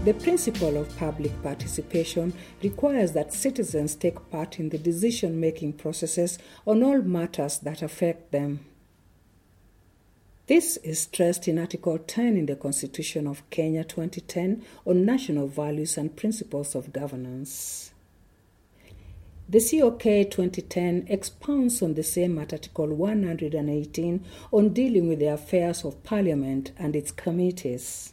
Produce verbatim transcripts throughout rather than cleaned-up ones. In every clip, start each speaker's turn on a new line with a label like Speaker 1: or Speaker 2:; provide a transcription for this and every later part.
Speaker 1: The principle of public participation requires that citizens take part in the decision-making processes on all matters that affect them. This is stressed in Article ten in the Constitution of Kenya twenty ten on national values and principles of governance. The C O K twenty ten expounds on the same at Article one hundred eighteen on dealing with the affairs of Parliament and its committees.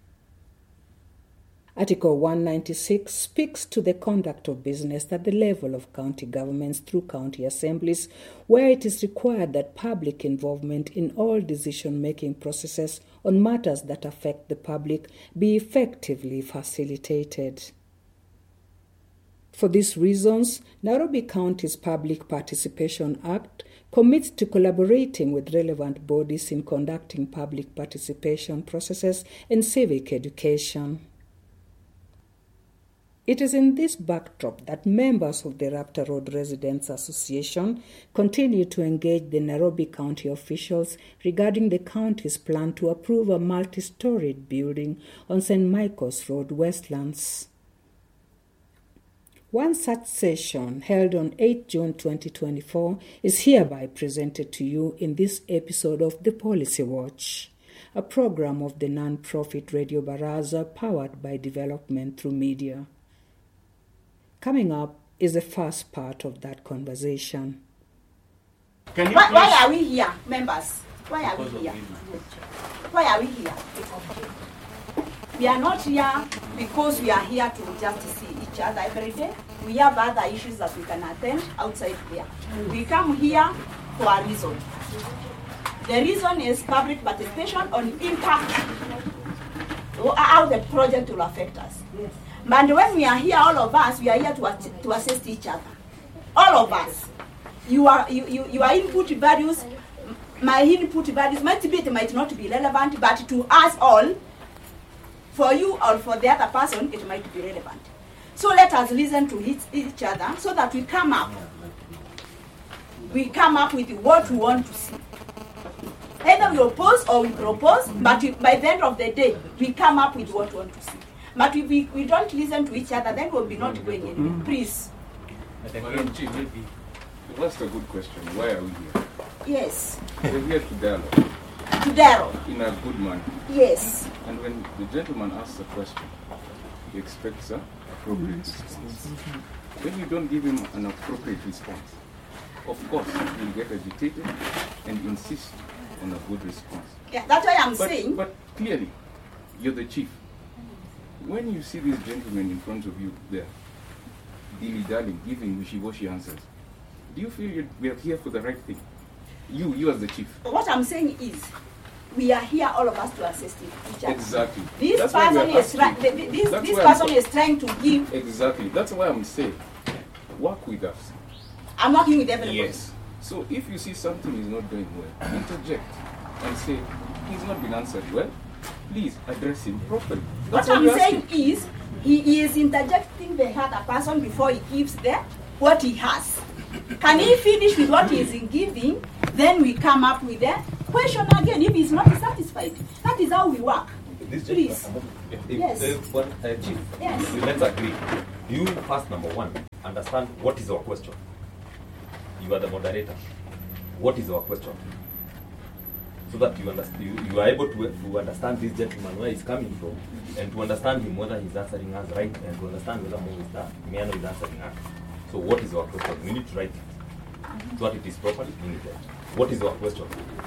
Speaker 1: Article one ninety-six speaks to the conduct of business at the level of county governments through county assemblies, where it is required that public involvement in all decision-making processes on matters that affect the public be effectively facilitated. For these reasons, Nairobi County's Public Participation Act commits to collaborating with relevant bodies in conducting public participation processes and civic education. It is in this backdrop that members of the Raptor Road Residents Association continue to engage the Nairobi County officials regarding the county's plan to approve a multi-storied building on Saint Michael's Road, Westlands. One such session, held on the eighth of June twenty twenty-four, is hereby presented to you in this episode of The Policy Watch, a program of the non-profit Radio Baraza powered by development through media. Coming up is the first part of that conversation.
Speaker 2: Can you
Speaker 3: why,
Speaker 2: please...
Speaker 3: why are we here, members? Why are we here? Why are we here? We are not here because we are here to just see each other every day. We have other issues that we can attend outside here. We come here for a reason. The reason is public participation on impact, how the project will affect us. Yes. But when we are here, all of us, we are here to, to assist each other. All of us. You are, you, you, your input values, my input values might be, it might not be relevant, but to us all, for you or for the other person, it might be relevant. So let us listen to each, each other so that we come up. We come up with what we want to see. Either we oppose or we propose, but we, by the end of the day, we come up with what we want to see. But if we, we don't listen to each other, then we'll be not going anywhere. Mm. Please.
Speaker 4: Madam Chief, that's a good question. Why are we here?
Speaker 3: Yes.
Speaker 4: We're here to dialogue.
Speaker 3: To dialogue.
Speaker 4: In a good manner.
Speaker 3: Yes.
Speaker 4: And when the gentleman asks a question, he expects an appropriate response. When you don't give him an appropriate response, of course, he'll get agitated and insist on a good response.
Speaker 3: Yeah, that's why I'm
Speaker 4: but,
Speaker 3: saying.
Speaker 4: But clearly, you're the chief. When you see these gentlemen in front of you there, dilly-dallying, giving wishy-washy answers, do you feel you, we are here for the right thing? You, you as the chief.
Speaker 3: What I'm saying is, we are here, all of us, to assist each other.
Speaker 4: Exactly.
Speaker 3: This
Speaker 4: That's
Speaker 3: person is trying. This, this person is trying to give.
Speaker 4: Exactly. That's why I'm saying, work with us.
Speaker 3: I'm working with everybody.
Speaker 4: Yes. So if you see something is not going well, interject and say he's not been answered well. Please address him properly. That's
Speaker 3: what I'm saying
Speaker 4: asking.
Speaker 3: is, he is interjecting the other person before he gives them what he has. Can he finish with what he is giving? Then we come up with a question again if he's not satisfied. That is how we work.
Speaker 5: This
Speaker 3: Please.
Speaker 5: If, if,
Speaker 3: yes.
Speaker 5: If, what, uh, Chief,
Speaker 3: yes.
Speaker 5: let's agree. You first, number one, understand what is our question. You are the moderator. What is our question? So that you understand, you, you are able to, to understand this gentleman where he's coming from, and to understand him whether he's answering us right, and to understand whether Mo is that Miano is answering us. So what is our question? We need to write it. So that it is properly indicated. What is our question?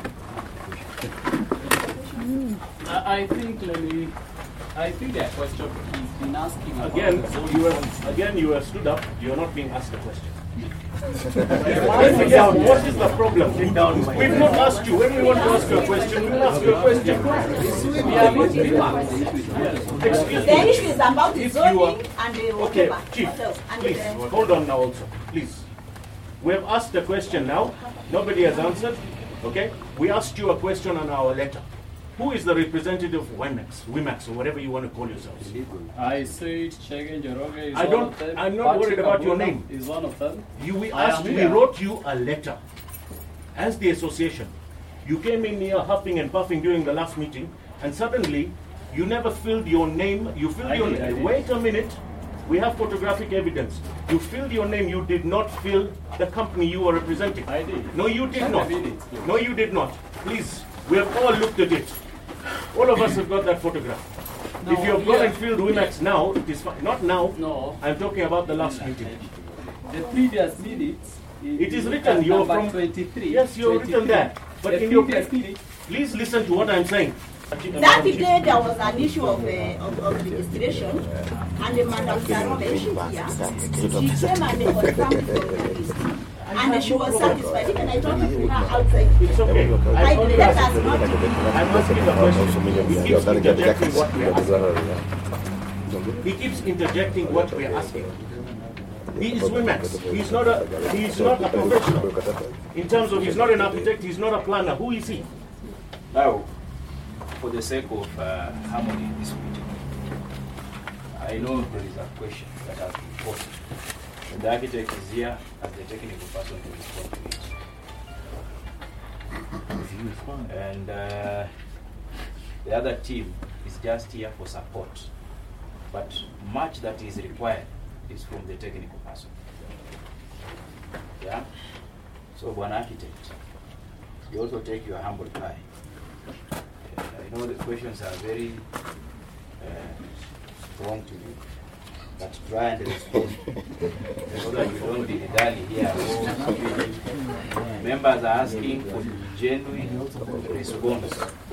Speaker 6: I, I think Lenny, I think that question he's been asking
Speaker 7: again. You are again. You are stood up. You are not being asked a question. Sit down. What is the problem? Sit down. We've not asked you. When we want to ask you a question, we will ask you a question. We are not being asked. Excuse
Speaker 3: the
Speaker 7: me.
Speaker 3: issue is about the zoning and the
Speaker 7: okay,
Speaker 3: whatever.
Speaker 7: Chief,
Speaker 3: and
Speaker 7: please
Speaker 3: the,
Speaker 7: hold on now. Also, please. We have asked a question now. Nobody has answered. Okay. We asked you a question on our letter. Who is the representative of WIMAX, WIMAX, or whatever you want to call yourselves?
Speaker 6: I said Chege Njoroge is
Speaker 7: I
Speaker 6: one
Speaker 7: don't,
Speaker 6: of them.
Speaker 7: I'm not
Speaker 6: Patrick
Speaker 7: worried about your
Speaker 6: Abuna
Speaker 7: name.
Speaker 6: Is one of them.
Speaker 7: You, we
Speaker 6: I
Speaker 7: asked, we
Speaker 6: here.
Speaker 7: wrote you a letter. As the association, you came in here huffing and puffing during the last meeting, and suddenly You never filled your name. You filled
Speaker 6: I
Speaker 7: your
Speaker 6: did, I
Speaker 7: name.
Speaker 6: did.
Speaker 7: Wait a minute. We have photographic evidence. You filled your name. You did not fill the company you were representing.
Speaker 6: I did.
Speaker 7: No, you did
Speaker 6: I
Speaker 7: not.
Speaker 6: did it.
Speaker 7: No, you did not. Please, we have all looked at it. All of us have got that photograph.
Speaker 6: No,
Speaker 7: if you have gone
Speaker 6: yeah.
Speaker 7: and filled Wimax now, it is fine. Not now.
Speaker 6: No.
Speaker 7: I'm talking about the last meeting.
Speaker 6: The previous minutes.
Speaker 7: It is
Speaker 6: look
Speaker 7: written.
Speaker 6: at
Speaker 7: You're
Speaker 6: number
Speaker 7: from
Speaker 6: twenty-three.
Speaker 7: Yes, you're written
Speaker 6: twenty-three.
Speaker 7: there. But
Speaker 6: the
Speaker 7: in your
Speaker 6: previous
Speaker 7: pre-
Speaker 6: minute.
Speaker 7: please listen to what I'm saying.
Speaker 3: That day there was an issue of, uh, of, of registration, and the Madam Carol, she's here. She came and they confirmed it from the list. And she was satisfied. Even I talked to her outside.
Speaker 7: It's okay.
Speaker 3: I
Speaker 7: I told
Speaker 3: let
Speaker 7: you.
Speaker 3: us not.
Speaker 7: I'm asking a question. He keeps interjecting what we're asking. He keeps interjecting what we're asking. He is Wimax. He's not a he's not a professional. In terms of he's not an architect, he's not a planner. Who is he?
Speaker 8: Now, for the sake of uh, harmony in this meeting, I know there is a question that has been posed. And the architect is here as the technical person to respond to it. And uh, the other team is just here for support. But much that is required is from the technical person. Yeah? So, one architect, you also take your humble pie. Uh, I know the questions are very uh, strong to you, but try and respond so that you don't be dally here. Oh, members are asking for genuine response.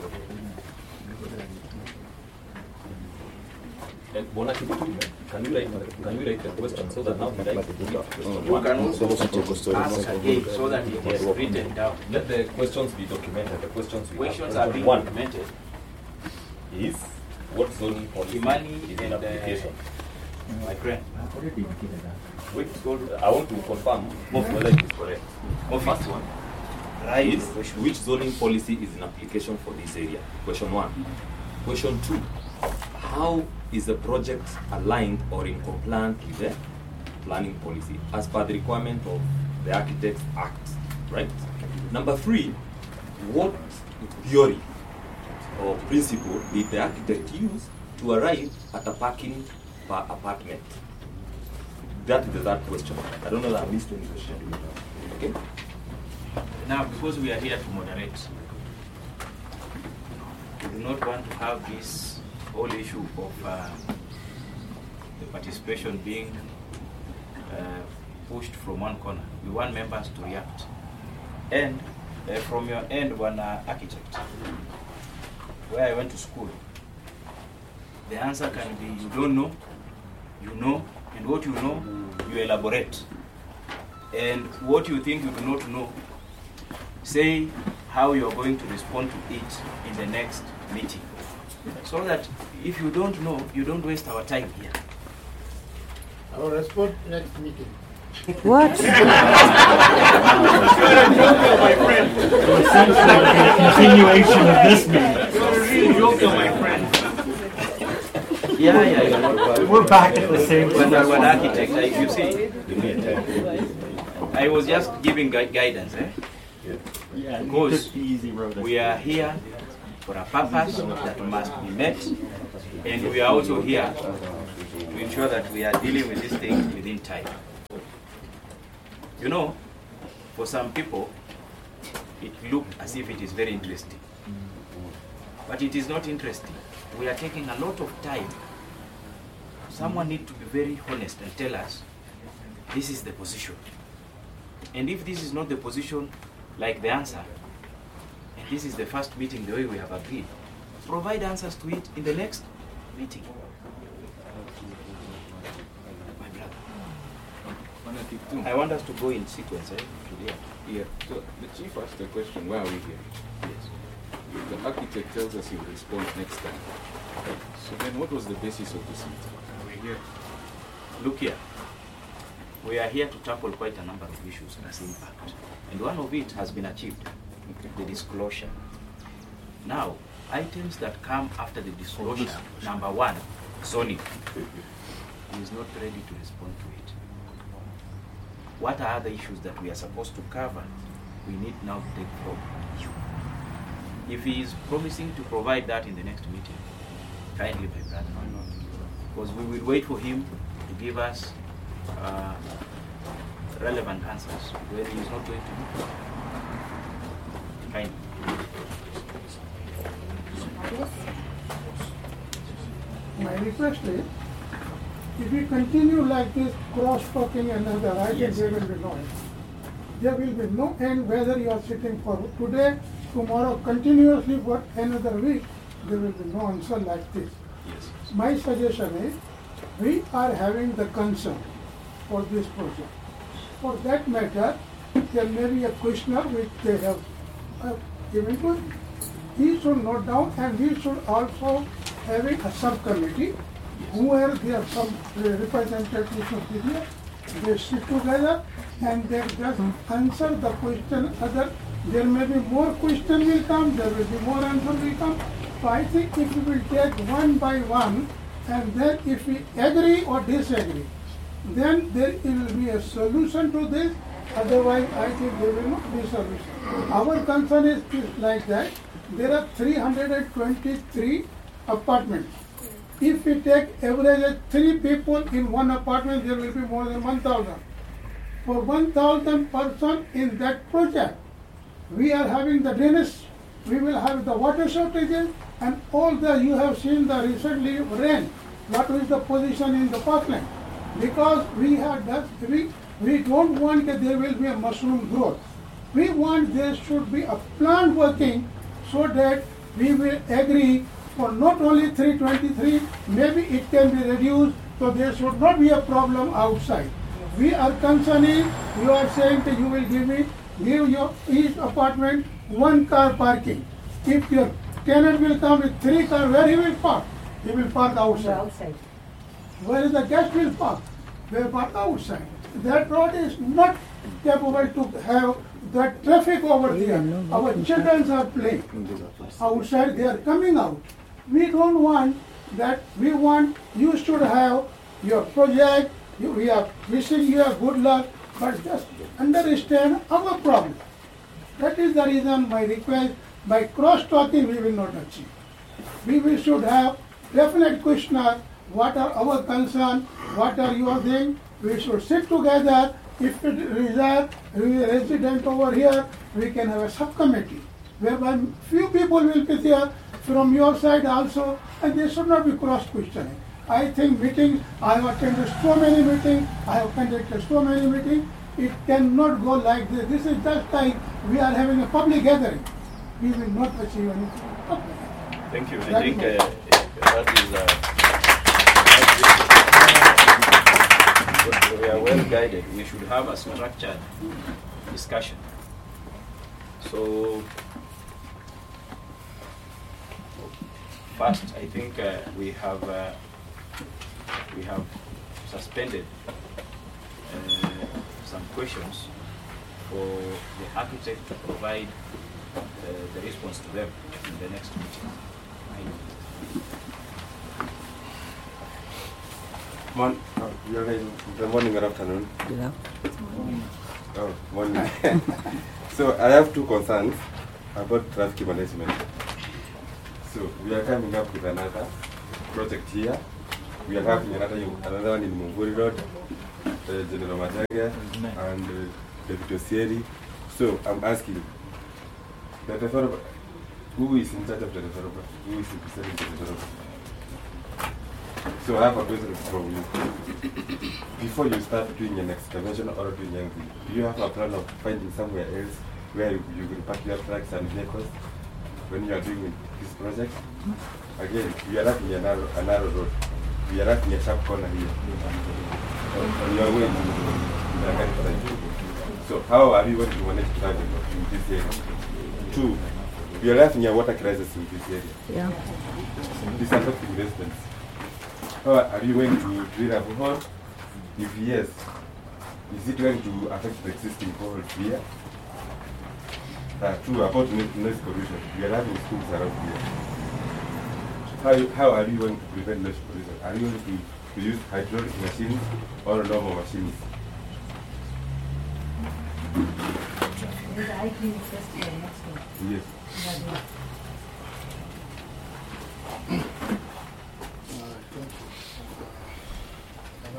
Speaker 5: And Bwana Kibutu, can you write can you write the question so that now we write
Speaker 8: You can also ask again so that it is written down.
Speaker 5: let the questions be documented. The questions we
Speaker 8: Questions
Speaker 5: have.
Speaker 8: are being
Speaker 5: One
Speaker 8: documented.
Speaker 5: is what zoning policy
Speaker 8: Imani
Speaker 5: is in
Speaker 8: and, uh,
Speaker 5: application.
Speaker 8: My friend,
Speaker 5: Wait, so I want to confirm whether it is correct. First one is which zoning policy is in application for this area? Question one. Question two, how is the project aligned or in compliance with the planning policy as per the requirement of the Architects Act, right? Number three, what theory or principle did the architect use to arrive at a parking per apartment? That is the third question. I don't know that I missed any question. Okay?
Speaker 8: now because we are here to moderate, we do not want to have this whole issue of uh, the participation being uh, pushed from one corner. We want members to react. And uh, from your end, one uh, architect, where I went to school, the answer can be you don't know, you know, and what you know, you elaborate. And what you think you do not know, say how you are going to respond to it in the next meeting. So that if you don't know, you don't waste our time here.
Speaker 2: I will respond next meeting.
Speaker 1: What?
Speaker 7: My friend.
Speaker 2: Continuation of this meeting.
Speaker 7: You're a real joker, my friend.
Speaker 8: Yeah, yeah, yeah.
Speaker 2: We're back at the same
Speaker 8: When I
Speaker 2: place.
Speaker 8: was an architect, like you see, I was just giving gui- guidance, eh?
Speaker 2: Yeah, you
Speaker 8: Because
Speaker 2: took the easy road.
Speaker 8: we are here for a purpose that must be met, and we are also here to ensure that we are dealing with these things within time. You know, for some people, it looked as if it is very interesting. But it is not interesting. We are taking a lot of time. Someone needs to be very honest and tell us, this is the position. And if this is not the position, like the answer, and this is the first meeting the way we have agreed, provide answers to it in the next meeting. My brother. I want us to go in sequence, eh? Yeah.
Speaker 4: Yeah, so the chief asked the question, why are we here?
Speaker 8: Yes.
Speaker 4: The architect tells us he will respond next time. So then what was the basis of this meeting?
Speaker 8: We're here. Look here. We are here to tackle quite a number of issues as impact. And one of it has been achieved, okay. The disclosure. Now, items that come after the disclosure, number one, zoning. He is not ready to respond to it. What are other issues that we are supposed to cover? We need now to take from you. If he is promising to provide that in the next meeting, Kindly, my brother. Because we will wait for him to give us uh, relevant answers when he is not going to do. Kindly.
Speaker 9: My request is, if we continue like this, cross-talking another, I think
Speaker 8: Yes.
Speaker 9: there will be no end. There will be no end whether you are sitting for today, tomorrow, continuously for another week, there will be no answer like this.
Speaker 8: Yes.
Speaker 9: My suggestion is, we are having the concern for this project. For that matter, there may be a questioner which they have uh, given to him. He should note down, and we should also having a subcommittee where there are some uh, representatives of the media, they sit together and they just answer the question. Other, there may be more question will come, there will be more answer will come. So I think if we will take one by one, and then if we agree or disagree, then there will be a solution to this. Otherwise, I think there will not be a solution. Our concern is, is like that. There are three hundred twenty-three apartments. If we take average of three people in one apartment, there will be more than one thousand. For one thousand person in that project, we are having the drainage, we will have the water shortages, and all the, you have seen the recently rain, what is the position in the parkland. Because we have that, we, we don't want that there will be a mushroom growth. We want there should be a plant working so that we will agree for not only three twenty-three, maybe it can be reduced, so there should not be a problem outside. We are concerning, you are saying that you will give me, give your each apartment one car parking. If your tenant will come with three cars, where he will park? He will park outside.
Speaker 1: outside.
Speaker 9: Where is the guest will park? They will park outside. That road is not capable to have that traffic over there. Our children are playing outside, they are coming out. We don't want that, we want, you should have your project, you, we are wishing you a good luck, but just understand our problem. That is the reason my request, by cross-talking we will not achieve. We will should have definite questioner, what are our concerns, what are your things, we should sit together. If it is a resident over here, we can have a subcommittee, whereby few people will be there from your side also, and they should not be cross-questioning. I think meetings, I have attended so many meetings, I have conducted so many meetings, it cannot go like this. This is just like we are having a public gathering. We will not achieve anything. Okay.
Speaker 8: Thank you. I
Speaker 9: That
Speaker 8: think
Speaker 9: is
Speaker 8: uh, that is. Uh, we are well guided. We should have a structured discussion. So, first, I think uh, we have uh, we have suspended uh, some questions for the architect to provide uh, the response to them in the next meeting.
Speaker 10: Mon oh, you're guys, the morning or afternoon?
Speaker 1: Yeah.
Speaker 10: Oh, morning. So I have two concerns about traffic management. So we are coming up with another project here. We are having another another one in Munguri Road, uh, General Mataga, and uh, David Osieri. So I'm asking, the developer, who is in charge of the developer? Who is representing the developer? So I have a question from you. Before you start doing an excavation or doing anything, do you have a plan of finding somewhere else where you, you will park your trucks and vehicles when you are doing this project? Again, we are having a narrow, a narrow road. We are having a sharp corner here. On your way to Nakari Parade. So how are you going to manage traffic in this area? Two, we are having a water crisis in this area.
Speaker 1: Yeah.
Speaker 10: This is affecting residents. How are you going to drill a borehole? If yes, is it going to affect the existing boreholes here? Uh, two, about noise pollution. We are having schools around here. How, how are you going to prevent noise pollution? Are you going to, to use hydraulic machines or normal machines?
Speaker 1: Yes.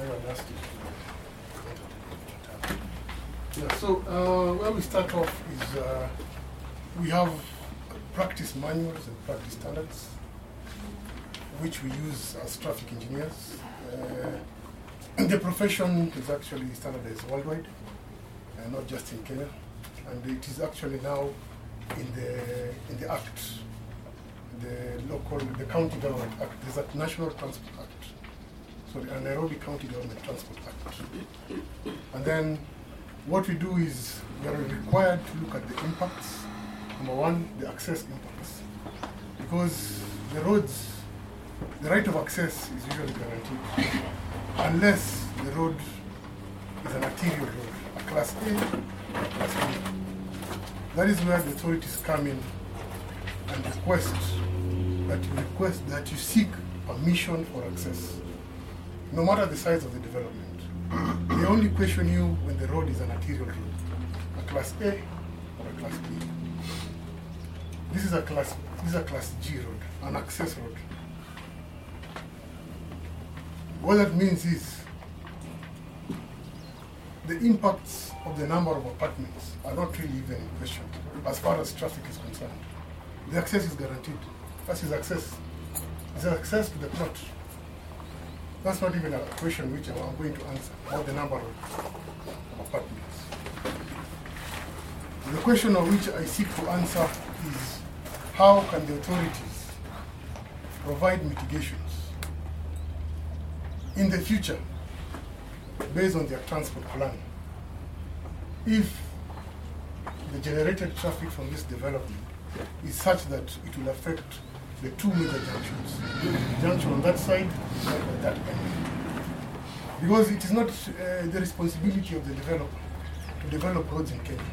Speaker 9: Yeah, so uh, where we start off is uh, we have practice manuals and practice standards, which we use as traffic engineers. Uh, the profession is actually standardized worldwide, and not just in Kenya. And it is actually now in the in the Act, the local, the County Government Act. There's a National Transport Act, so the Nairobi County Government Transport Act. And then what we do is we are required to look at the impacts. Number one, the access impacts, because the roads, the right of access is usually guaranteed, unless the road is an arterial road, a class A, a class B. That is where the authorities come in and request that you request that you seek permission for access, no matter the size of the development. They only question you when the road is an arterial road, a class A or a class B. This is a class, this is a class G road, an access road. What that means is the impacts of the number of apartments are not really even in question as far as traffic is concerned. The access is guaranteed. That is access. It's access to the plot. That's not even a question which I'm going to answer, about the number of apartments. The question of which I seek to answer is how can the authorities provide mitigations in the future based on their transport plan if the generated traffic from this development is such that it will affect the two major junctions, the junction on that side and on that end. Because it is not uh, the responsibility of the developer to develop roads in Kenya.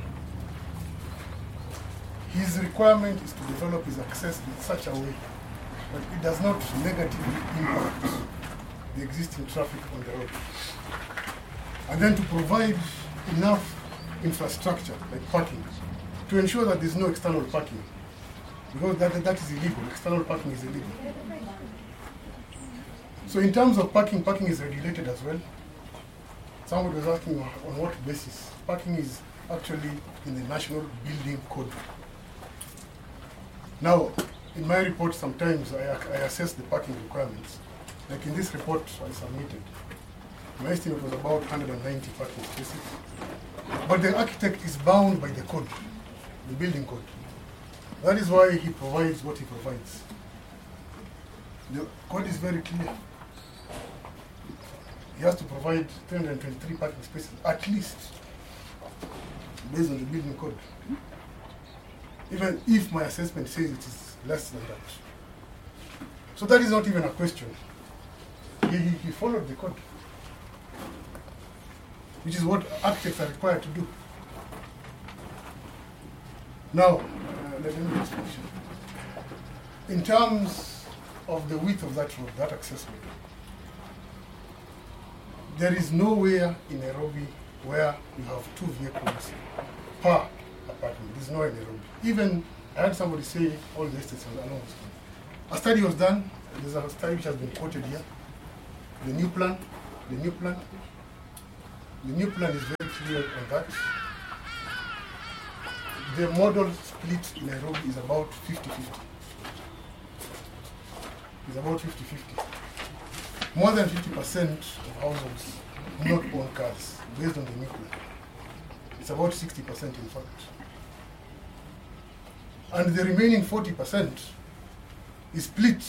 Speaker 9: His requirement is to develop his access in such a way that it does not negatively impact the existing traffic on the road. And then to provide enough infrastructure, like parking, to ensure that there's no external parking. Because that, that is illegal. External parking is illegal. So in terms of parking, parking is regulated as well. Somebody was asking on, on what basis. Parking is actually in the National Building Code. Now, in my report, sometimes I, I assess the parking requirements. Like in this report I submitted, my estimate was about one hundred ninety parking spaces. But the architect is bound by the code, the building code. That is why he provides what he provides. The code is very clear. He has to provide three hundred twenty-three parking spaces, at least, based on the building code. Even if my assessment says it is less than that. So that is not even a question. He, he, he followed the code, which is what architects are required to do. Now, uh, let me just mention. In terms of the width of that road, that access road, there is nowhere in Nairobi where you have two vehicles per apartment. There's nowhere in Nairobi. Even, I had somebody say all the estates are along. A study was done. There's a study which has been quoted here. The new plan, the new plan, the new plan is very clear on that. The model split in Nairobi is about fifty fifty. It's about fifty fifty. More than fifty percent of households do not own cars based on the new plan. It's about sixty percent in fact. And the remaining forty percent is split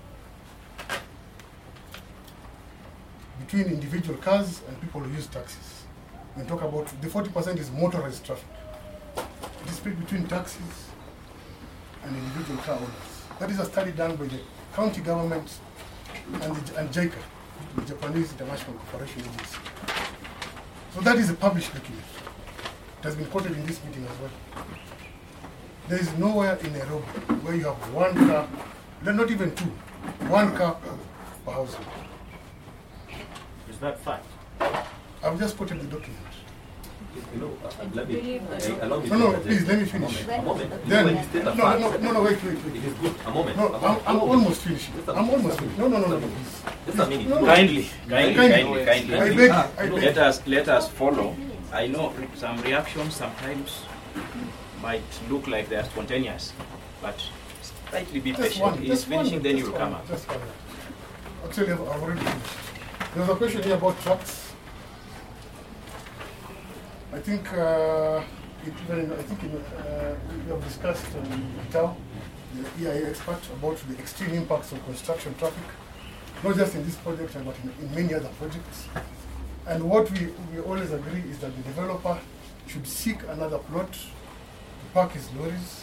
Speaker 9: between individual cars and people who use taxis. We talk about the forty percent is motorized traffic. It is split between taxis and individual car owners. That is a study done by the county government and, the, and JICA, the Japanese International Cooperation Agency. So that is a published document. It has been quoted in this meeting as well. There is nowhere in Nairobi where you have one car, not even two, one car per household.
Speaker 7: Is that fact?
Speaker 9: I've just quoted the document.
Speaker 5: You know, uh, let me, uh, allow me
Speaker 9: No,
Speaker 5: to
Speaker 9: no,
Speaker 5: interject.
Speaker 9: please, let me finish.
Speaker 5: A moment.
Speaker 9: Then,
Speaker 5: When you state a
Speaker 9: no,
Speaker 5: fact,
Speaker 9: no, no, no, wait, wait, wait.
Speaker 5: It is good. A moment.
Speaker 9: No,
Speaker 5: a
Speaker 9: I'm,
Speaker 5: moment.
Speaker 9: I'm
Speaker 5: a moment.
Speaker 9: almost finishing.
Speaker 5: Just a
Speaker 9: I'm
Speaker 5: minute.
Speaker 9: almost finishing. No, no, no, no, please.
Speaker 5: Just a minute.
Speaker 9: No, no.
Speaker 8: Kindly, kindly, kindly, kindly.
Speaker 9: I beg, I beg.
Speaker 8: Let us, let us follow. I know some reactions sometimes might look like they are spontaneous, but slightly be
Speaker 9: Just
Speaker 8: patient.
Speaker 9: one,
Speaker 8: He's
Speaker 9: just one,
Speaker 8: finishing, then
Speaker 9: just
Speaker 8: you'll
Speaker 9: one,
Speaker 8: come up.
Speaker 9: just one. Actually, I've already finished. There's a question here about trucks. I think, uh, it, I think in, uh, we have discussed um, Tao, the E I A expert, about the extreme impacts of construction traffic, not just in this project, but in, in many other projects. And what we, we always agree is that the developer should seek another plot to park his lorries,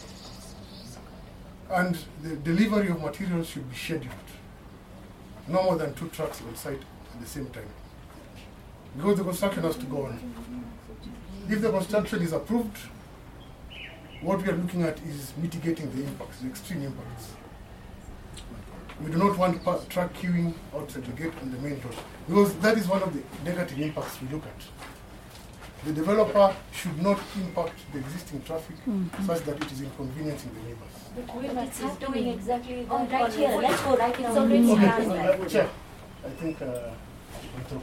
Speaker 9: and the delivery of materials should be scheduled. No more than two trucks on site at the same time, because the construction has to go on. If the construction is approved, what we are looking at is mitigating the impacts, the extreme impacts. We do not want pa- truck queuing outside the gate on the main road, because that is one of the negative impacts we look at. The developer should not impact the existing traffic
Speaker 11: Mhm.
Speaker 9: such that it is inconveniencing the neighbors.
Speaker 11: It's doing exactly that.
Speaker 12: Oh, right here. Let's go right
Speaker 11: It's
Speaker 12: now.
Speaker 11: already
Speaker 9: Okay,
Speaker 11: happened.
Speaker 9: uh, Chair, I think uh, I'm through.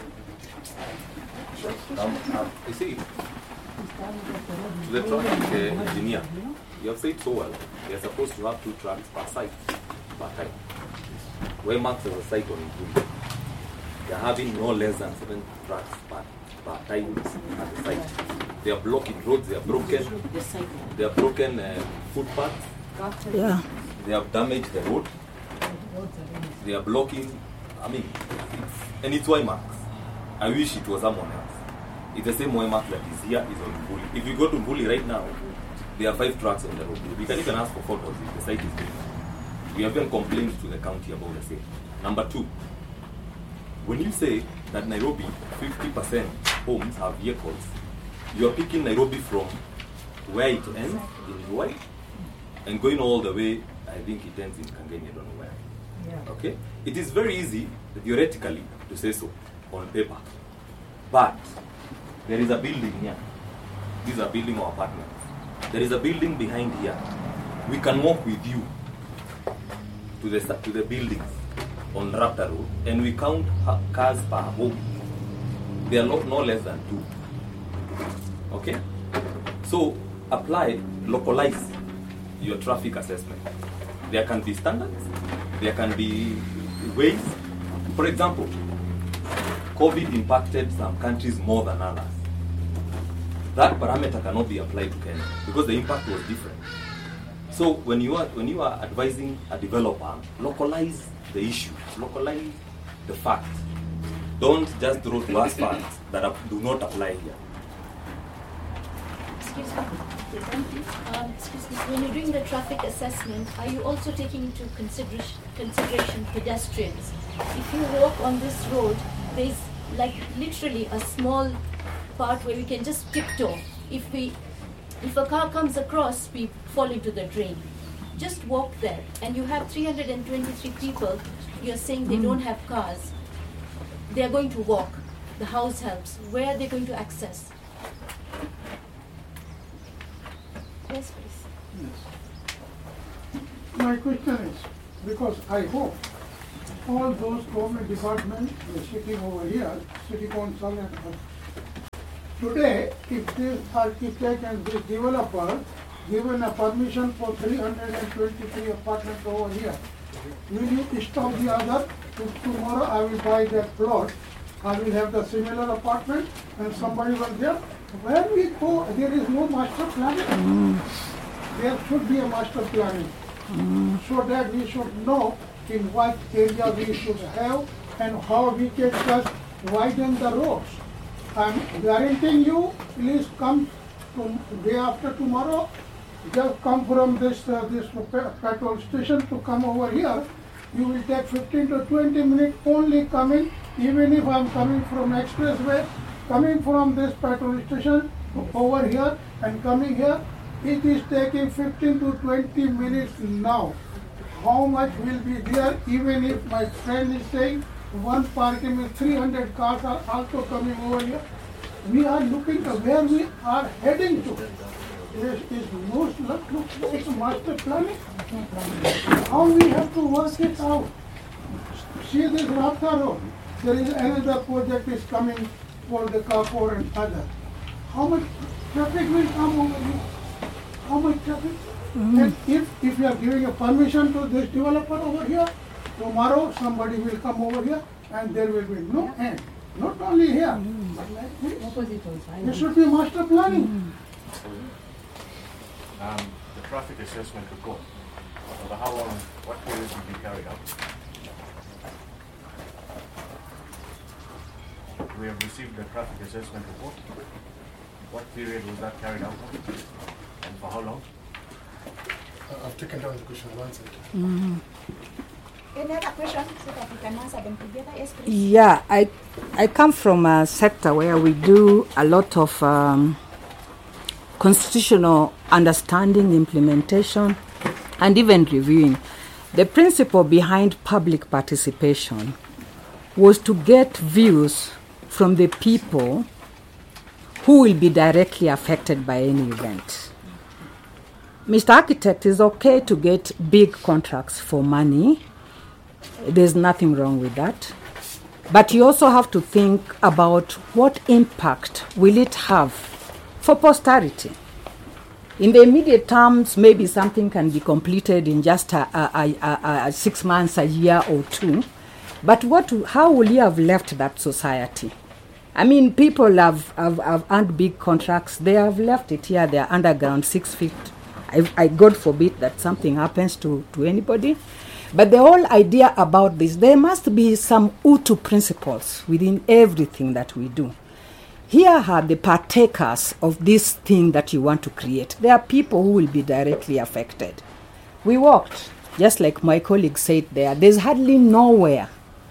Speaker 5: Um, um, you see, to the traffic uh, engineer, you have said so well. They are supposed to have two trucks per site, per time. Where marks as a site on improvement. They are having no less than seven trucks per, per time at the site. They are blocking roads, they are broken, they are broken uh, footpaths.
Speaker 1: Yeah.
Speaker 5: They have damaged the road. They are blocking, I mean, it's, and it's Waymarks. I wish it was someone else. It's the same Waymark that is here, is on Mbuli. If you go to Mbuli right now, there are five trucks on the road. We can even ask for photos if the site is big. We have even complained to the county about the same. Number two, when you say that Nairobi, fifty percent homes have vehicles, you are picking Nairobi from where it ends, in Ruai, and going all the way, I think it ends in Kangeni, I don't know where.
Speaker 1: Yeah.
Speaker 5: Okay? It is very easy, theoretically, to say so on paper. But there is a building here. These are building or apartments. There is a building behind here. We can walk with you to the to the buildings on Raptor Road, and we count ha- cars per home. They are not no less than two. Okay? So apply, localize your traffic assessment. There can be standards, there can be ways. For example, COVID impacted some countries more than others. That parameter cannot be applied to Kenya because the impact was different. So when you are when you are advising a developer, localize the issue, localize the facts. Don't just throw to us facts that are, do not apply here.
Speaker 11: Excuse me. Um, excuse me. When you're doing the traffic assessment, are you also taking into consideration consideration pedestrians? If you walk on this road, there's like literally a small part where we can just tiptoe. If we, if a car comes across, we fall into the drain. Just walk there, and you have three hundred twenty-three people. You're saying they don't have cars. They are going to walk. The house helps. Where are they going to access? Yes, please.
Speaker 9: My question is, because I hope all those government departments uh, sitting over here, city council and uh, today, if this architect and this developer given a permission for three hundred twenty-three apartments over here, will you stop the other? If tomorrow I will buy that plot, I will have the similar apartment and somebody was there. Where we go, there is no master planning.
Speaker 1: Mm.
Speaker 9: There should be a master planning.
Speaker 1: Mm.
Speaker 9: So that we should know in what area we should have and how we can just widen the roads. I'm guaranteeing you, please come to day after tomorrow, just come from this uh, this pe- petrol station to come over here. You will take fifteen to twenty minutes only coming, even if I'm coming from expressway, coming from this petrol station over here and coming here, it is taking fifteen to twenty minutes now. How much will be there, even if my friend is saying one parking with three hundred cars are also coming over here? we are looking at where we are heading to. Is, is most look, look, it's master planning. How we have to work it out. See this Rabta Road. There is another project is coming for the Kapur and other. How much traffic will come over here? How much traffic? Mm-hmm. And if, if you are giving a permission to this developer over here, tomorrow somebody will come over here and there will be no end. Not only here, mm-hmm. but like this. There should be master planning.
Speaker 7: Mm-hmm. Um, the traffic assessment report, over how long, what period will be carried out? We have received the traffic assessment report. What period was that carried out on? And for how long?
Speaker 12: Uh, I've taken down the question and answered.
Speaker 3: Mm-hmm. Any other questions so that we can answer them together? Yes, please.
Speaker 1: Yeah, I, I come from a sector where we do a lot of um, constitutional understanding, implementation, and even reviewing. The principle behind public participation was to get views from the people who will be directly affected by any event. Mister Architect, is okay to get big contracts for money. There's nothing wrong with that. But you also have to think about what impact will it have for posterity. In the immediate terms, maybe something can be completed in just a, a, a, a six months, a year or two. But what? How will you have left that society? I mean, people have, have, have earned big contracts. They have left it here. They are underground, six feet. I, I God forbid that something happens to, to anybody. But the whole idea about this, there must be some Utu principles within everything that we do. Here are the partakers of this thing that you want to create. There are people who will be directly affected. We walked, just like my colleague said there, there's hardly nowhere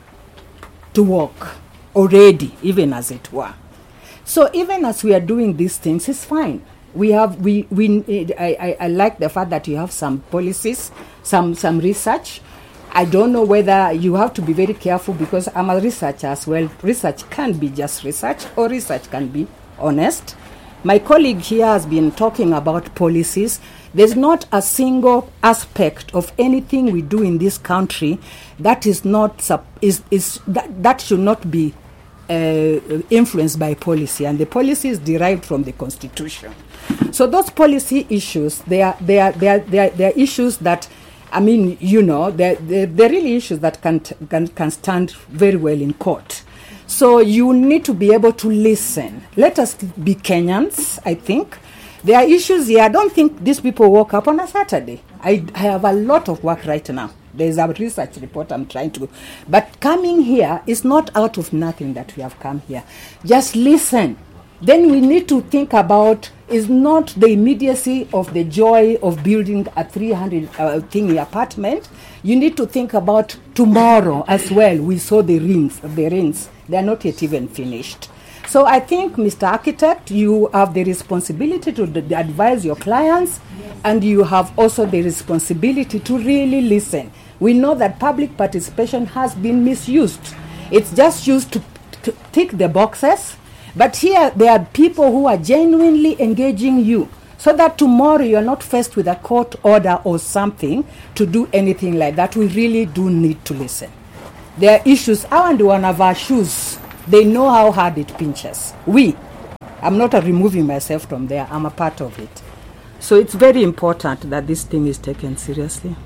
Speaker 1: to walk already, even as it were. So even as we are doing these things, it's fine. We have, we, we, I, I, I like the fact that you have some policies, some, some research. I don't know whether you have to be very careful because I'm a researcher as well. Research can be just research or research can be honest. My colleague here has been talking about policies. There's not a single aspect of anything we do in this country that is not is is that, that should not be uh, influenced by policy, and the policy is derived from the Constitution. So those policy issues, they are they are they are they are, they are issues that, I mean, you know, they're, they're, they're really issues that can, can can stand very well in court. So you need to be able to listen. Let us be Kenyans, I think. There are issues here. I don't think these people woke up on a Saturday. I, I have a lot of work right now. There's a research report I'm trying to do. But coming here is not out of nothing that we have come here. Just listen. Then we need to think about, is not the immediacy of the joy of building a three hundred uh, thingy apartment. You need to think about tomorrow as well. We saw the rings, the rings. They are not yet even finished. So I think, Mister Architect, you have the responsibility to d- advise your clients, yes. And you have also the responsibility to really listen. We know that public participation has been misused. It's just used to, to tick the boxes. But here, there are people who are genuinely engaging you so that tomorrow you're not faced with a court order or something to do anything like that. We really do need to listen. There are issues. I want one of our shoes. They know how hard it pinches. We. I'm not removing myself from there. I'm a part of it. So it's very important that this thing is taken seriously.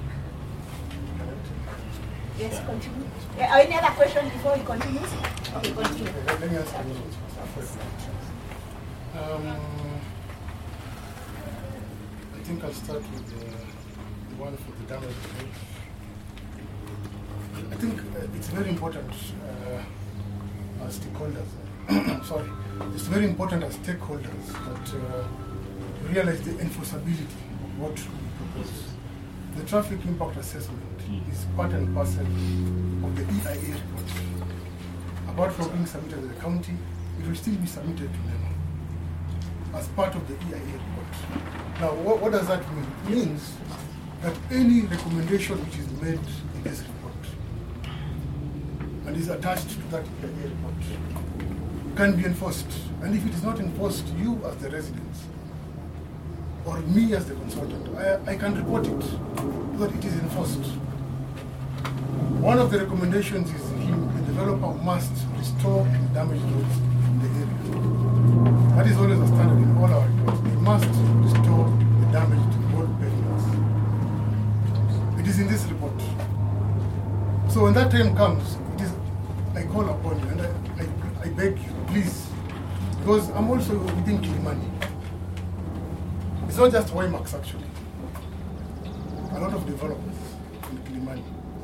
Speaker 3: Yes, continue. Uh, any other question before he continues? Okay, continue.
Speaker 12: Let me ask you um, I think I'll start with the, the one for the damage. I think uh, it's very important uh, as stakeholders. I'm sorry. It's very important as stakeholders that uh, realize the enforceability of what we propose. The traffic impact assessment is part and parcel of the E I A report. Apart from being submitted to the county, it will still be submitted to them as part of the E I A report. Now, what, what does that mean? It means that any recommendation which is made in this report and is attached to that E I A report can be enforced. And if it is not enforced, you as the residents, or me as the consultant, I, I can report it, so that it is enforced. One of the recommendations is him, the developer must restore damaged roads in the area. That is always a standard in all our reports. They must restore the damaged road pavements. It is in this report. So when that time comes, it is, I call upon you and I, I, I beg you, please, because I'm also within Kilimani. It's not just Waymax actually. A lot of developments in Kilimani.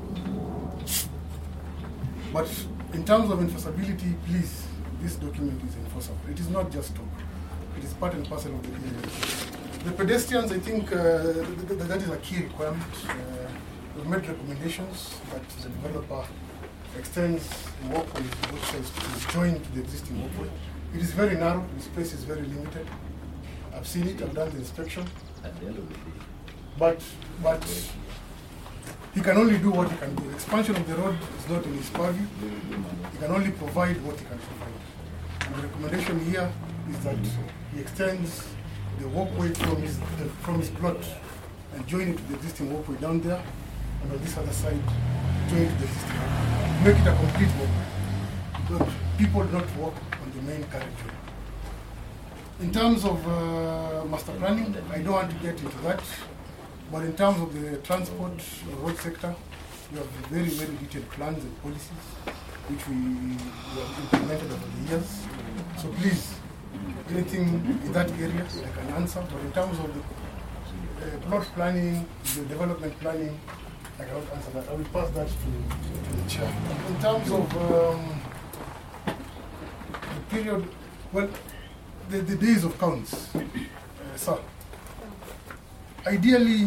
Speaker 12: But in terms of enforceability, please, this document is enforceable. It is not just talk. It is part and parcel of the area. The pedestrians, I think uh, th th that is a key requirement. Uh, we've made recommendations that the developer extends the walkway both sides to join to the existing walkway. It is very narrow, the space is very limited. I've seen it, I've done the inspection.
Speaker 5: At the end of the day.
Speaker 12: But, but he can only do what he can do. Expansion of the road is not in his purview. He can only provide what he can provide. And the recommendation here is that he extends the walkway from his, the, from his plot and join it to the existing walkway down there, and on this other side, join it to the existing walkway. Make it a complete walkway. Because people do not walk on the main carriageway. In terms of uh, master planning, I don't want to get into that. But in terms of the transport or road sector, we have very, very detailed plans and policies which we, we have implemented over the years. So please, anything in that area I can answer. But in terms of the uh, plot planning, the development planning, I cannot answer that. I will pass that to, to the chair. In terms of um, the period, well, the, the days of counts, uh, sir. Ideally,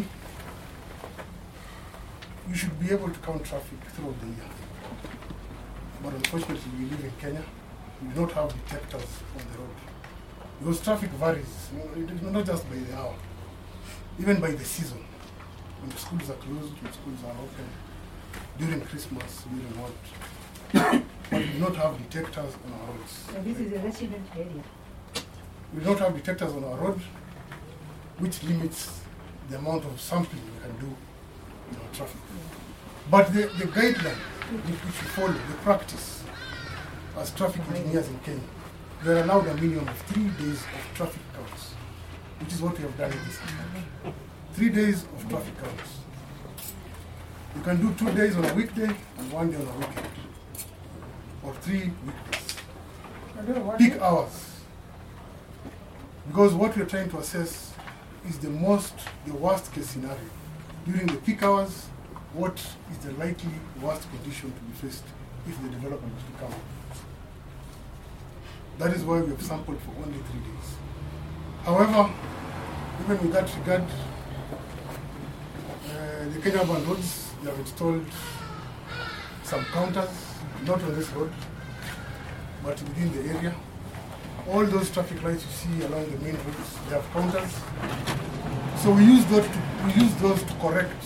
Speaker 12: you should be able to count traffic throughout the year. But unfortunately, we live in Kenya. We do not have detectors on the road. Because traffic varies, it is not just by the hour, even by the season. When the schools are closed, when schools are open, during Christmas, during what. But we do not have detectors on our roads.
Speaker 13: So this is a resident area.
Speaker 12: We do not have detectors on our road, which limits the amount of sampling we can do in our traffic. But the, the guideline which we follow, the practice as traffic engineers in Kenya, there are now a minimum of three days of traffic counts, which is what we have done in this country. Three days of traffic counts. You can do two days on a weekday and one day on a weekend, or three weekdays. Peak hours. Because what we are trying to assess is the most, the worst case scenario. During the peak hours, what is the likely worst condition to be faced if the development is to come up? That is why we have sampled for only three days. However, even with that regard, uh, the Kenya Urban Roads, they have installed some counters, not on this road, but within the area. All those traffic lights you see along the main roads, they have counters. So we use those to, we use those to correct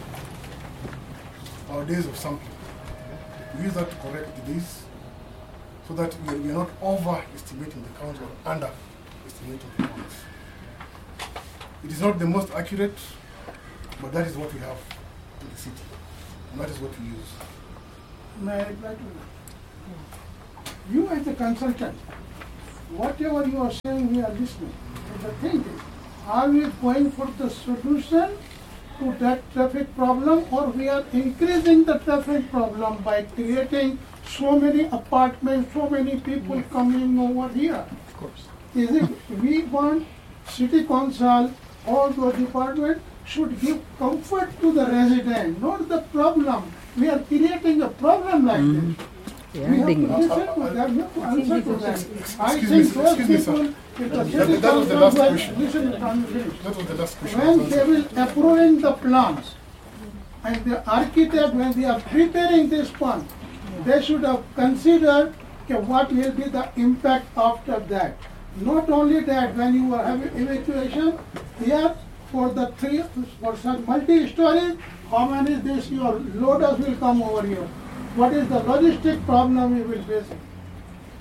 Speaker 12: our days of sampling. We use that to correct the days so that we are, we are not overestimating the counts or underestimating the counts. It is not the most accurate, but that is what we have in the city, and that is what we use.
Speaker 9: May I reply to that? You as a consultant, whatever you are saying, we are listening. But the thing is, are we going for the solution to that traffic problem, or we are increasing the traffic problem by creating so many apartments, so many people coming over here?
Speaker 1: Of course.
Speaker 9: Is it we want city council, all the department should give comfort to the resident, not the problem. We are creating a problem like mm-hmm. this.
Speaker 1: Yeah,
Speaker 9: we have to
Speaker 1: ding.
Speaker 9: listen to them, we have to answer to them. I
Speaker 12: Excuse
Speaker 9: think
Speaker 12: me,
Speaker 9: those
Speaker 12: excuse me,
Speaker 9: people,
Speaker 12: sir.
Speaker 9: if the
Speaker 12: That-
Speaker 9: city
Speaker 12: that was the
Speaker 9: council
Speaker 12: last
Speaker 9: will
Speaker 12: question.
Speaker 9: listen to them,
Speaker 12: That was the last question.
Speaker 9: when they will approving the plans, and the architect, when they are preparing this plan, they should have considered okay, what will be the impact after that. Not only that, when you are having evacuation, here for the three, for some multi-story, how many this your loaders will come over here? What is the logistic problem we will face?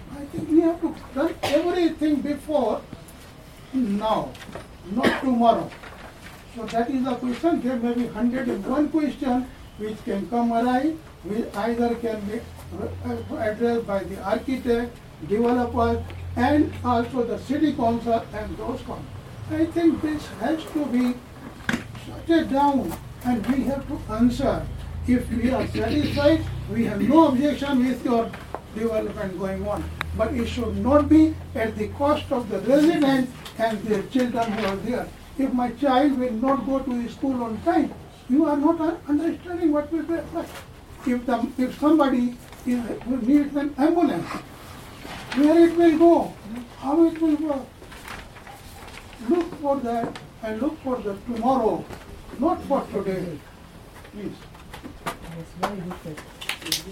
Speaker 9: I think we have to run everything before now, not tomorrow. So that is the question. There may be one hundred and one question which can come alive, which either can be addressed by the architect, developer, and also the city council and those council. I think this has to be shut down and we have to answer. If we are satisfied, we have no objection with your development going on. But it should not be at the cost of the residents and their children who are there. If my child will not go to school on time, you are not understanding what will be like. If, the, if somebody is, needs an ambulance, where it will go, how it will work. Look for that and look for the tomorrow, not for today. Please.
Speaker 13: Yes, very good question.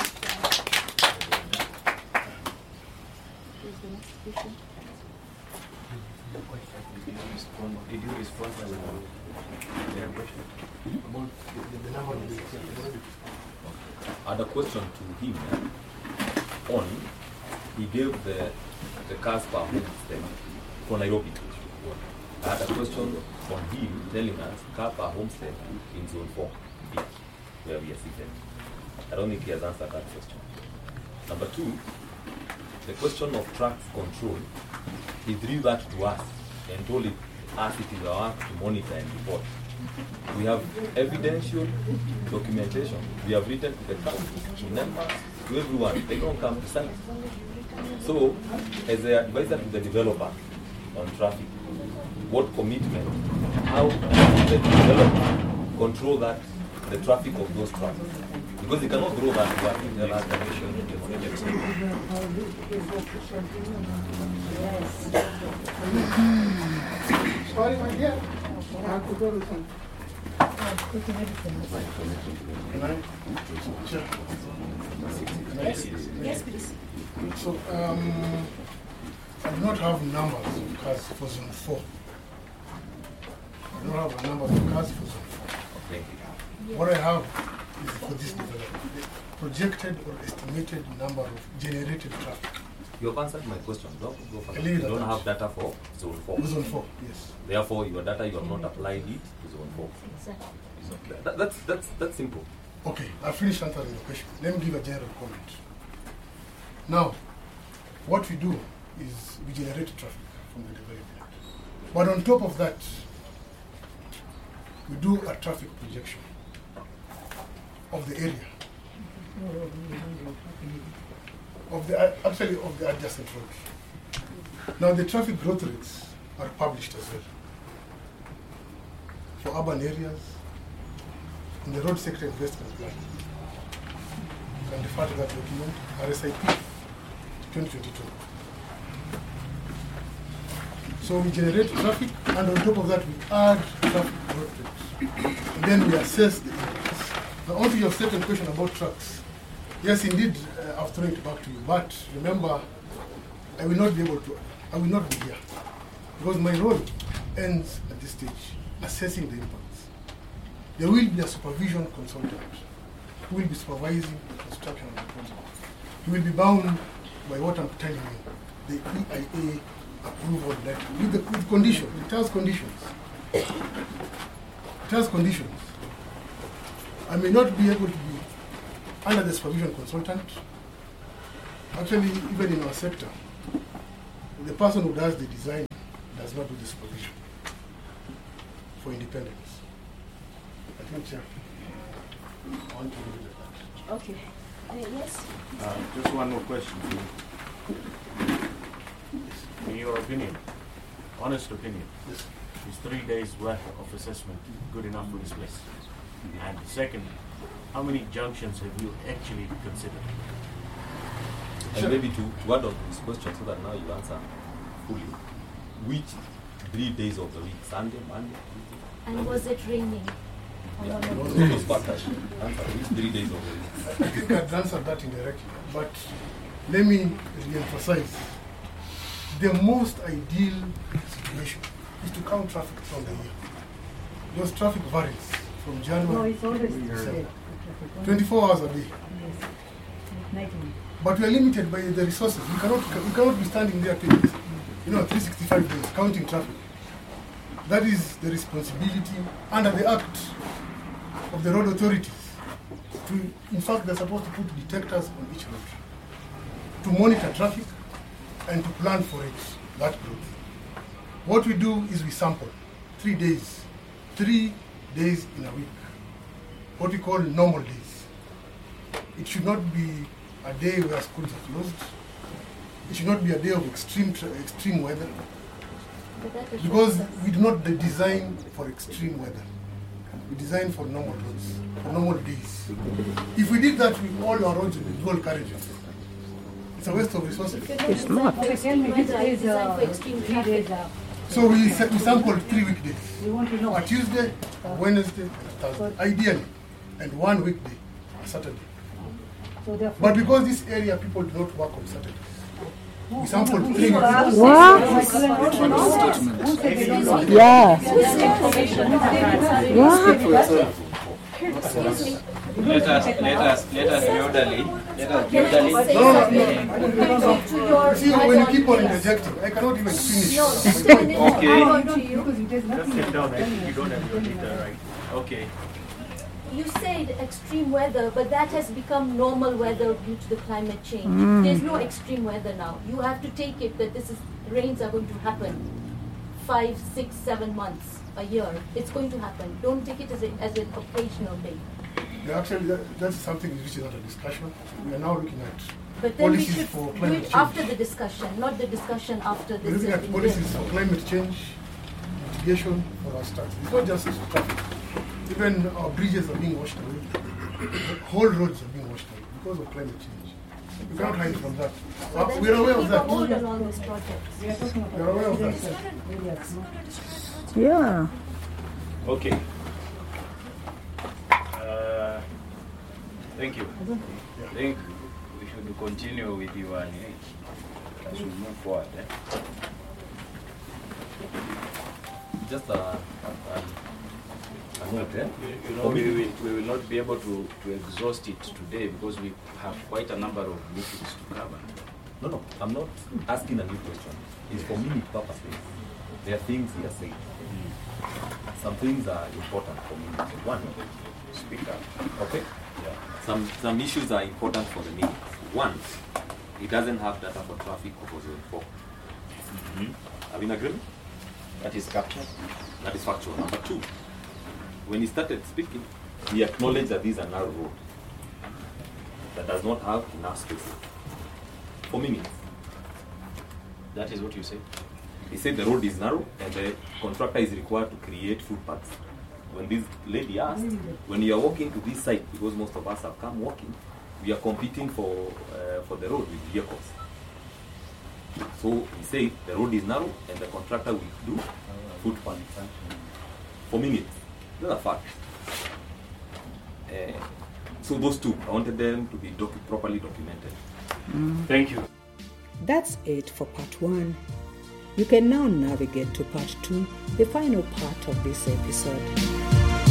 Speaker 8: Did you respond, did you respond to their question?
Speaker 12: About the, the number of days.
Speaker 5: I had a question to him eh, on, he gave the, the cars per homestead for Nairobi. I had a question on him telling us car per homestead in zone four, B, where we are seated. I don't think he has answered that question. Number two, the question of tracks control, he drew that to us and told it, us it is our work to monitor and report. We have evidential documentation. We have written to the council, to members, to everyone. They don't come to site. So, as an advisor to the developer on traffic, what commitment, how does the developer control that, the traffic of those trucks? Because they cannot grow that work in the last direction.
Speaker 9: Sorry, my dear. I have to go to some.
Speaker 12: Yes,
Speaker 3: yes, please.
Speaker 12: So, um, I do not have numbers of cars for zone four. I don't have a number of cars for zone four.
Speaker 5: Okay.
Speaker 12: What I have is for this development, the projected or estimated number of generated traffic.
Speaker 5: You have answered my question. Don't go further.
Speaker 12: I leave
Speaker 5: You
Speaker 12: it
Speaker 5: don't
Speaker 12: at
Speaker 5: have
Speaker 12: that.
Speaker 5: data for zone four.
Speaker 12: Zone four, yes.
Speaker 5: Therefore, your data, you have not applied it to zone four.
Speaker 11: Exactly.
Speaker 5: That, that's, that's, that's simple.
Speaker 12: Okay, I'll finish answering the question. Let me give a general comment. Now, what we do is we generate traffic from the development. But on top of that, we do a traffic projection of the area, of the, uh, actually of the adjacent road. Now the traffic growth rates are published as well. For urban areas, in the road sector investment plan. You can refer to that document, R S I P twenty twenty-two. So we generate traffic, and on top of that we add traffic growth rates. And then we assess the areas. Now on to your second question about trucks. Yes, indeed, uh, I've thrown it back to you, but remember, I will not be able to, I will not be here. Because my role ends at this stage, assessing the impacts. There will be a supervision consultant who will be supervising the construction of the project. He will be bound by what I'm telling you, the E I A approval letter, with the with conditions. It has conditions. It has conditions. I may not be able to be under the supervision consultant. Actually, even in our sector, the person who does the design does not do the supervision for independence. I think, Chair, I want to leave it at that.
Speaker 3: Okay. Uh, yes.
Speaker 7: Uh, just one more question for you. In your opinion, honest opinion,
Speaker 12: Yes.
Speaker 7: is three days worth of assessment good enough for this place? And second, how many junctions have you actually considered?
Speaker 5: And maybe to, to add on to this question so that now you answer fully. Which three days of the week? Sunday, Monday, Tuesday?
Speaker 11: And was it raining?
Speaker 5: Yeah, those factors. Answer which three days of the week?
Speaker 12: I think I've answered that indirectly, but let me re-emphasize. The most ideal situation is to count traffic from the year. Because traffic varies from
Speaker 13: No,
Speaker 12: January
Speaker 13: it's always
Speaker 12: to
Speaker 13: the
Speaker 12: December.
Speaker 13: same.
Speaker 12: twenty-four hours a day. But we are limited by the resources. We cannot, we cannot be standing there, to, you know, three hundred sixty-five days counting traffic. That is the responsibility under the act of the road authorities. To, in fact, they're supposed to put detectors on each road to monitor traffic and to plan for it, that growth. What we do is we sample three days, three days in a week, what we call normal days. It should not be a day where schools are closed. It should not be a day of extreme extreme weather, because we do not design for extreme weather. We design for normal roads, for normal days. If we did that with all our roads with dual carriages, it's a waste of resources.
Speaker 13: It's not.
Speaker 12: So we, we sample three weekdays.
Speaker 13: We want to know.
Speaker 12: A Tuesday, a Wednesday, and a Thursday, ideally, and one weekday, a Saturday.
Speaker 13: So therefore,
Speaker 12: but because this area people do not work on Saturdays, we sample three weekdays.
Speaker 1: What? Yeah. What?
Speaker 8: Excuse me. Let us, let us, let us be orderly. Let us be orderly.
Speaker 12: No, no, no. See, when you keep on interjecting, I cannot even finish.
Speaker 11: No, just a minute.
Speaker 8: Okay.
Speaker 11: I'm on to you.
Speaker 7: Just sit down. I think you don't have your leader right.
Speaker 8: Okay.
Speaker 11: You said extreme weather, but that has become normal weather due to the climate change.
Speaker 1: Mm.
Speaker 11: There's no extreme weather now. You have to take it that this is rains are going to happen five, six, seven months a year. It's going to happen. Don't take it as, a, as an occasional thing.
Speaker 12: Yeah, actually, that, that's something which is not a discussion. We are now looking at
Speaker 11: But then we
Speaker 12: policies
Speaker 11: should
Speaker 12: for
Speaker 11: do
Speaker 12: climate
Speaker 11: it
Speaker 12: change.
Speaker 11: after the discussion, not the discussion after
Speaker 12: We're
Speaker 11: this.
Speaker 12: looking
Speaker 11: has
Speaker 12: at
Speaker 11: been
Speaker 12: policies
Speaker 11: done.
Speaker 12: for climate change, mitigation for our start. It's not just traffic. Even our bridges are being washed away. Whole roads are being washed away because of climate change. We cannot hide from that.
Speaker 11: So
Speaker 12: Uh,
Speaker 11: then
Speaker 12: we are aware
Speaker 11: keep
Speaker 12: of
Speaker 11: a
Speaker 12: that.
Speaker 11: hold on all these projects.
Speaker 12: We are aware of that.
Speaker 1: Yeah.
Speaker 8: Okay. Uh, thank you. I think we should continue with you and as we move forward. Eh?
Speaker 5: Just a, a, a note, eh?
Speaker 8: You, you know, we will, we will not be able to, to exhaust it today because we have quite a number of meetings to cover.
Speaker 5: No, no, I'm not asking a new question. It's for minute purposes. There are things we are saying. Some things are important for me. One, speak up. Okay? Yeah. Some some issues are important for the minutes. One, it doesn't have data for traffic for zone four. Mm-hmm. Are we in agreement?
Speaker 8: That is captured.
Speaker 5: That is factual. Number two, when he started speaking, he acknowledged that this is a narrow road that does not have enough space for minutes.
Speaker 8: That is what you say?
Speaker 5: He said the road is narrow and the contractor is required to create footpaths. When this lady asked, when you are walking to this site, because most of us have come walking, we are competing for uh, for the road with vehicles. So he said the road is narrow and the contractor will do footpaths for minutes. That's a fact. Uh, so those two, I wanted them to be docu- properly documented.
Speaker 1: Mm.
Speaker 7: Thank you.
Speaker 1: That's it for part one. You can now navigate to part two, the final part of this episode.